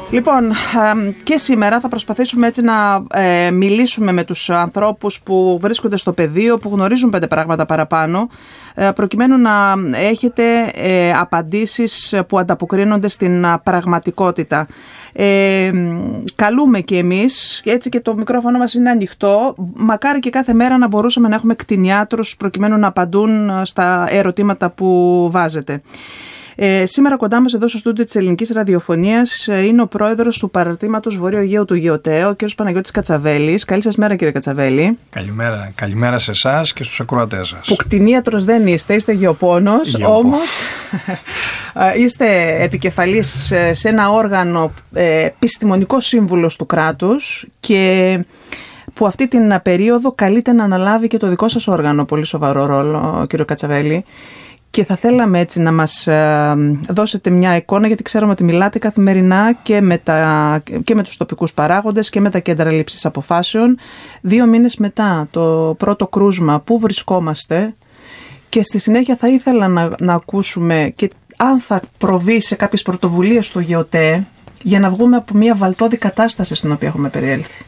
Λοιπόν, και σήμερα θα προσπαθήσουμε έτσι να μιλήσουμε με τους ανθρώπους που βρίσκονται στο πεδίο, που γνωρίζουν 5 πράγματα παραπάνω, προκειμένου να έχετε απαντήσεις που ανταποκρίνονται στην πραγματικότητα. Καλούμε και εμείς, έτσι και το μικρόφωνο μας είναι ανοιχτό, μακάρι και κάθε μέρα να μπορούσαμε να έχουμε κτηνιάτρους προκειμένου να απαντούν στα ερωτήματα που βάζετε. Σήμερα κοντά μας εδώ στο στούντιο της Ελληνικής Ραδιοφωνίας είναι ο πρόεδρος του παραρτήματος Βορείου Αιγαίου του ΓΕΟΤΕ, ο κ. Παναγιώτης Κατσαβέλης. Καλή σας μέρα, κύριε Κατσαβέλη. Καλημέρα σε εσάς και στους ακροατές σας. Που κτηνίατρος δεν είστε γεωπόνος, όμως είστε επικεφαλής σε ένα όργανο επιστημονικό σύμβουλος του κράτους και που αυτή την περίοδο καλείται να αναλάβει και το δικό σας όργανο πολύ σοβαρό ρόλο, κύριο Κατσαβέλη. Και θα θέλαμε έτσι να μας δώσετε μια εικόνα, γιατί ξέρουμε ότι μιλάτε καθημερινά και με τους τοπικούς παράγοντες και με τα κέντρα λήψης αποφάσεων. 2 μήνες μετά το πρώτο κρούσμα, πού βρισκόμαστε, και στη συνέχεια θα ήθελα να ακούσουμε και αν θα προβεί σε κάποιες πρωτοβουλίες στο ΓΕΟΤΕ για να βγούμε από μια βαλτώδη κατάσταση στην οποία έχουμε περιέλθει.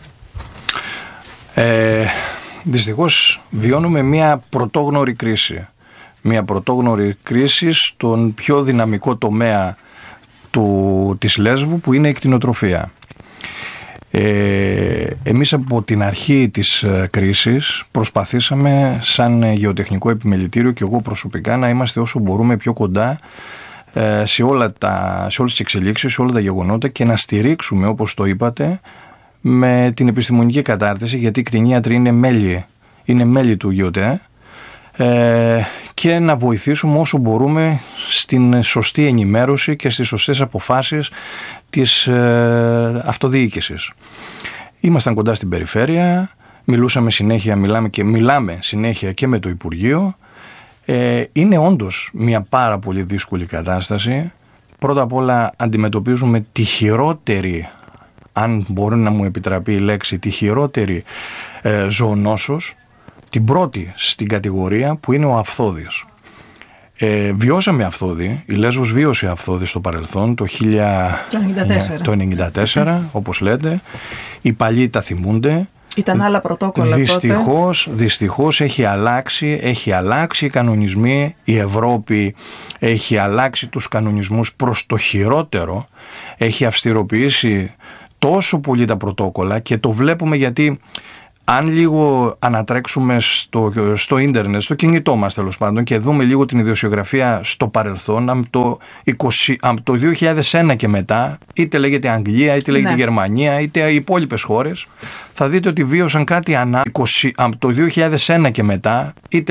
Δυστυχώς βιώνουμε μια πρωτόγνωρη κρίση. Μια πρωτόγνωρη κρίση στον πιο δυναμικό τομέα της Λέσβου, που είναι η κτηνοτροφία. Εμείς από την αρχή της κρίσης προσπαθήσαμε σαν γεωτεχνικό επιμελητήριο και εγώ προσωπικά να είμαστε όσο μπορούμε πιο κοντά σε όλες τις εξελίξεις, σε όλα τα γεγονότα και να στηρίξουμε, όπως το είπατε, με την επιστημονική κατάρτιση, γιατί οι κτηνίατροι είναι μέλη του ΓΕΟΤΕ, και να βοηθήσουμε όσο μπορούμε στην σωστή ενημέρωση και στις σωστές αποφάσεις της αυτοδιοίκησης. Ήμασταν κοντά στην περιφέρεια, μιλάμε συνέχεια και με το Υπουργείο. Είναι όντως μια πάρα πολύ δύσκολη κατάσταση. Πρώτα απ' όλα αντιμετωπίζουμε τη χειρότερη, αν μπορεί να μου επιτραπεί η λέξη, τη χειρότερη ζωονόσος, την πρώτη στην κατηγορία, που είναι ο αφθόδης. Βιώσαμε αφθόδη, η Λέσβος βίωσε αφθόδη στο παρελθόν, το 1994, όπως λέτε. Οι παλιοί τα θυμούνται. Ήταν άλλα πρωτόκολλα Δυστυχώς έχει αλλάξει οι κανονισμοί, η Ευρώπη έχει αλλάξει τους κανονισμούς προς το χειρότερο, έχει αυστηροποιήσει τόσο πολύ τα πρωτόκολλα και το βλέπουμε, γιατί αν λίγο ανατρέξουμε στο ίντερνετ, στο κινητό μας τέλος πάντων, και δούμε λίγο την ιδιοσιογραφία στο παρελθόν, από το 2001 και μετά, είτε λέγεται Αγγλία, είτε λέγεται Γερμανία, είτε οι υπόλοιπες χώρες, θα δείτε ότι βίωσαν κάτι από το 2001 και μετά, είτε